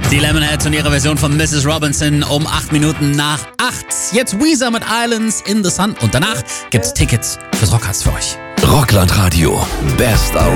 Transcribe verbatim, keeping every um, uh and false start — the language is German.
Die Lemonheads und ihre Version von Missus Robinson um acht Minuten nach acht. Jetzt Weezer mit Islands in the Sun und danach gibt's Tickets fürs Rockharz für euch. Rockland Radio. Best of